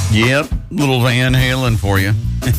Yep, little Van Halen for you.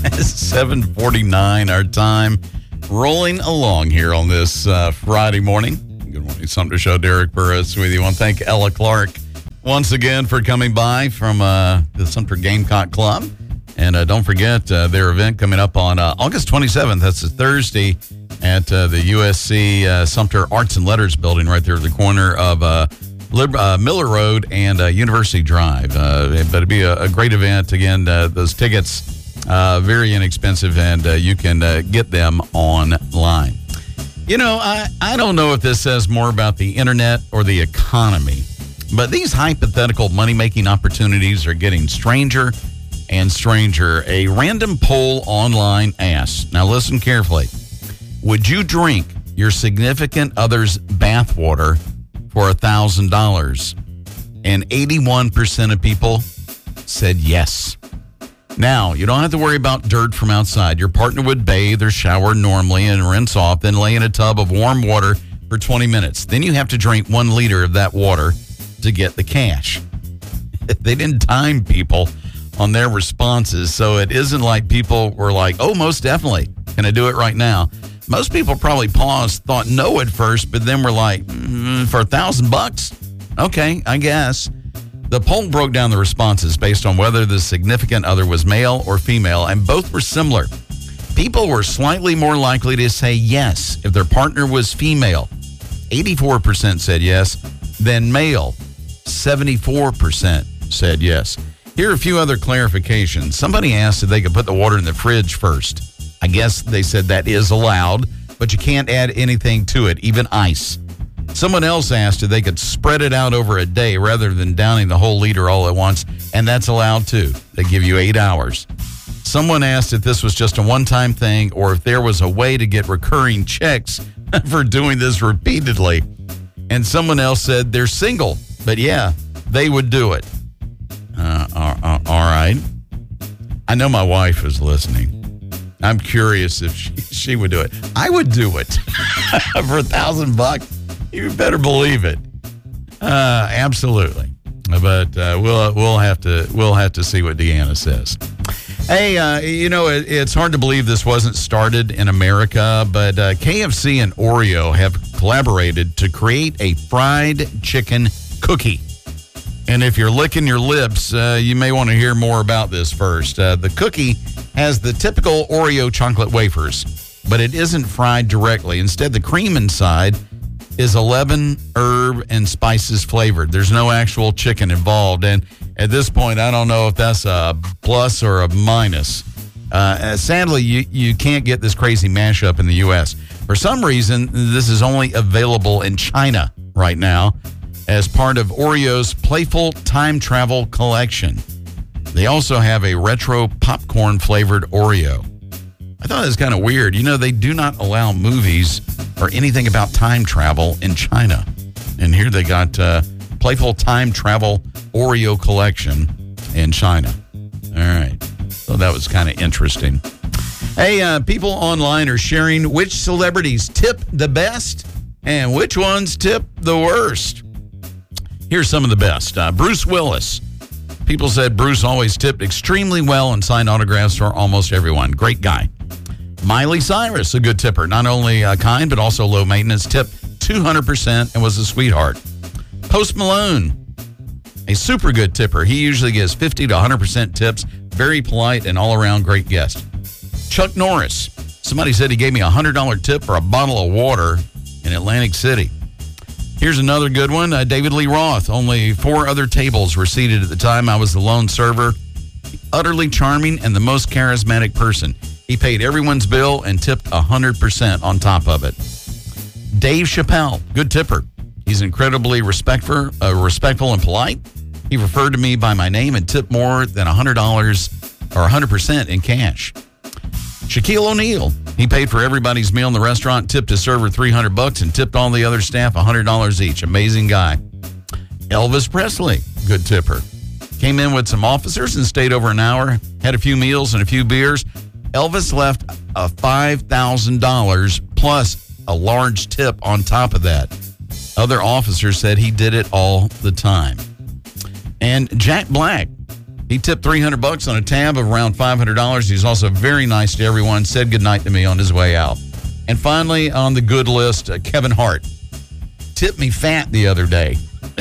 7:49 our time. Rolling along here on this Friday morning. Good morning, Sumter Show. Derek Burris with you. I want to thank Ella Clark once again for coming by from the Sumter Gamecock Club. And don't forget their event coming up on August 27th. That's a Thursday at the USC Sumter Arts and Letters building right there at the corner of Miller Road and University Drive. But it'd be a great event. Again, those tickets, very inexpensive, and you can get them online. You know, I don't know if this says more about the internet or the economy, but these hypothetical money-making opportunities are getting stranger and stranger. A random poll online asks, now listen carefully, would you drink your significant other's bathwater for $1,000? And 81% of people said yes. Now, you don't have to worry about dirt from outside. Your partner would bathe or shower normally and rinse off, then lay in a tub of warm water for 20 minutes. Then you have to drink 1 liter of that water to get the cash. They didn't time people on their responses, so it isn't like people were like, oh, most definitely. Can I do it right now? Most people probably paused, thought no at first, but then were like, for $1,000? Okay, I guess. The poll broke down the responses based on whether the significant other was male or female, and both were similar. People were slightly more likely to say yes if their partner was female. 84% said yes, then male. 74% said yes. Here are a few other clarifications. Somebody asked if they could put the water in the fridge first. I guess they said that is allowed, but you can't add anything to it, even ice. Someone else asked if they could spread it out over a day rather than downing the whole liter all at once, and that's allowed too. They give you 8 hours. Someone asked if this was just a one-time thing or if there was a way to get recurring checks for doing this repeatedly. And someone else said they're single, but yeah, they would do it. All right. I know my wife is listening. I'm curious if she would do it. I would do it for $1,000. You better believe it. Absolutely. But we'll have to see what Deanna says. Hey, it's hard to believe this wasn't started in America, but KFC and Oreo have collaborated to create a fried chicken cookie. And if you're licking your lips, you may want to hear more about this first. The cookie has the typical Oreo chocolate wafers, but it isn't fried directly. Instead, the cream inside is 11 herb and spices flavored. There's no actual chicken involved. And at this point, I don't know if that's a plus or a minus. Sadly, you can't get this crazy mashup in the U.S. For some reason, this is only available in China right now as part of Oreo's Playful Time Travel collection. They also have a retro popcorn-flavored Oreo. I thought it was kind of weird. You know, they do not allow movies or anything about time travel in China. And here they got Playful Time Travel Oreo collection in China. All right. So that was kind of interesting. Hey, people online are sharing which celebrities tip the best and which ones tip the worst. Here's some of the best. Bruce Willis. People said Bruce always tipped extremely well and signed autographs for almost everyone. Great guy. Miley Cyrus, a good tipper. Not only kind, but also low maintenance. Tipped 200% and was a sweetheart. Post Malone, a super good tipper. He usually gives 50 to 100% tips. Very polite and all-around great guest. Chuck Norris. Somebody said he gave me a $100 tip for a bottle of water in Atlantic City. Here's another good one. David Lee Roth. Only 4 other tables were seated at the time. I was the lone server. Utterly charming and the most charismatic person. He paid everyone's bill and tipped 100% on top of it. Dave Chappelle. Good tipper. He's incredibly respectful and polite. He referred to me by my name and tipped more than $100 or 100% in cash. Shaquille O'Neal. He paid for everybody's meal in the restaurant, tipped his server $300 and tipped all the other staff $100 each. Amazing guy. Elvis Presley, good tipper. Came in with some officers and stayed over an hour, had a few meals and a few beers. Elvis left a $5,000 plus a large tip on top of that. Other officers said he did it all the time. And Jack Black. He tipped $300 on a tab of around $500. He's also very nice to everyone, said goodnight to me on his way out. And finally, on the good list, Kevin Hart tipped me fat the other day.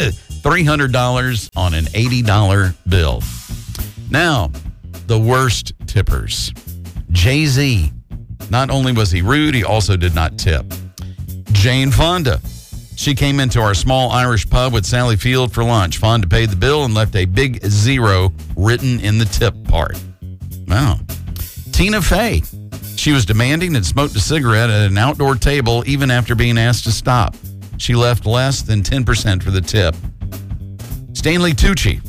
$300 on an $80 bill. Now, the worst tippers. Jay-Z. Not only was he rude, he also did not tip. Jane Fonda. She came into our small Irish pub with Sally Field for lunch. Fonda paid the bill and left a big 0 written in the tip part. Wow. Tina Fey. She was demanding and smoked a cigarette at an outdoor table even after being asked to stop. She left less than 10% for the tip. Stanley Tucci.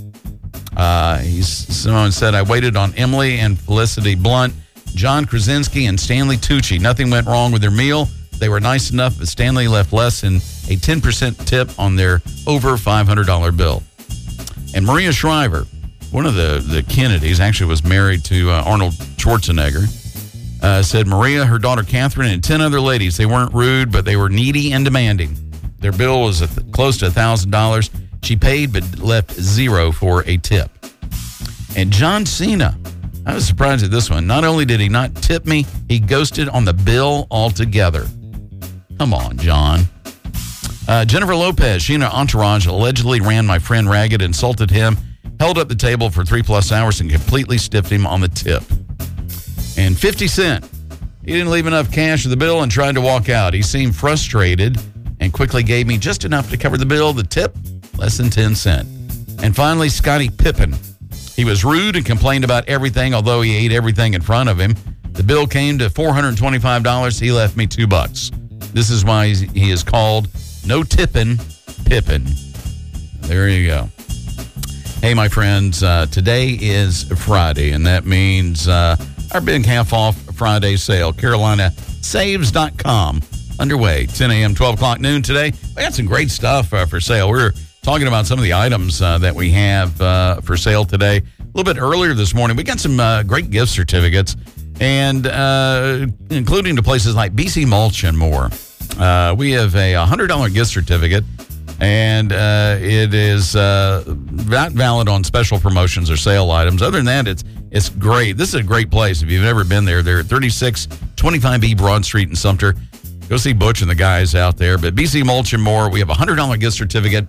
Someone said, I waited on Emily and Felicity Blunt, John Krasinski, and Stanley Tucci. Nothing went wrong with their meal. They were nice enough, but Stanley left less than a 10% tip on their over $500 bill. And Maria Shriver, one of the Kennedys, actually was married to Arnold Schwarzenegger, said Maria, her daughter Catherine, and 10 other ladies, they weren't rude, but they were needy and demanding. Their bill was close to $1,000. She paid, but left 0 for a tip. And John Cena, I was surprised at this one. Not only did he not tip me, he ghosted on the bill altogether. Come on, John. Jennifer Lopez, she and her entourage allegedly ran my friend ragged, insulted him, held up the table for 3+ hours, and completely stiffed him on the tip. And 50 Cent, he didn't leave enough cash for the bill and tried to walk out. He seemed frustrated and quickly gave me just enough to cover the bill. The tip, less than 10 cents. And finally, Scottie Pippen. He was rude and complained about everything, although he ate everything in front of him. The bill came to $425. He left me $2. This is why he is called No Tippin' Pippin. There you go. Hey, my friends, today is Friday, and that means our big half-off Friday sale, CarolinaSaves.com, underway, 10 a.m., 12 o'clock noon today. We got some great stuff for sale. We're talking about some of the items that we have for sale today. A little bit earlier this morning, we got some great gift certificates, and including to places like BC Mulch and more. We have a $100 gift certificate, and it is not valid on special promotions or sale items. Other than that, it's great. This is a great place. If you've never been there, they're at 3625B Broad Street in Sumter. Go see Butch and the guys out there. But BC Mulch and more, we have a $100 gift certificate.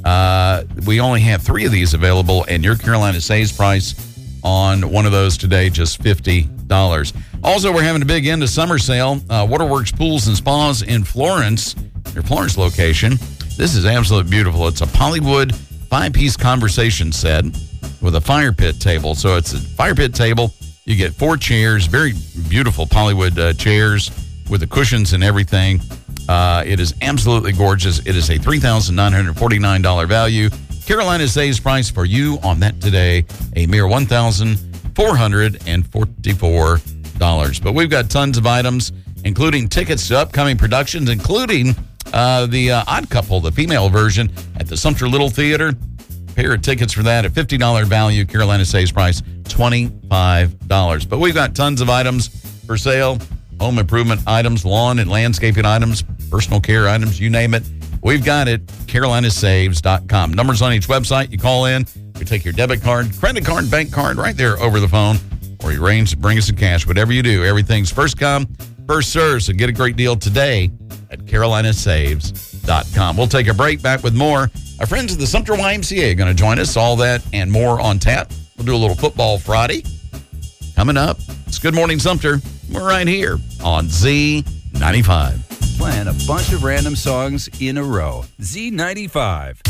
We only have 3 of these available, and your Carolina Saves price on one of those today, just $50. Also, we're having a big end of summer sale. Waterworks Pools and Spas in Florence, your Florence location. This is absolutely beautiful. It's a Polywood 5-piece conversation set with a fire pit table. So it's a fire pit table. You get 4 chairs, very beautiful Polywood chairs with the cushions and everything. It is absolutely gorgeous. It is a $3,949 value. Carolina Saves price for you on that today, a mere $1,444. But we've got tons of items, including tickets to upcoming productions, including the Odd Couple, the female version, at the Sumter Little Theater. A pair of tickets for that at $50 value. Carolina Saves price, $25. But we've got tons of items for sale. Home improvement items, lawn and landscaping items, personal care items, you name it. We've got it, CarolinaSaves.com. Numbers on each website. You call in, we take your debit card, credit card, bank card right there over the phone, or you arrange to bring us some cash. Whatever you do, everything's first come, first serve. So get a great deal today at CarolinaSaves.com. We'll take a break, back with more. Our friends at the Sumter YMCA are going to join us. All that and more on tap. We'll do a little Football Friday coming up. It's Good Morning Sumter. We're right here on Z95. Playing a bunch of random songs in a row. Z95.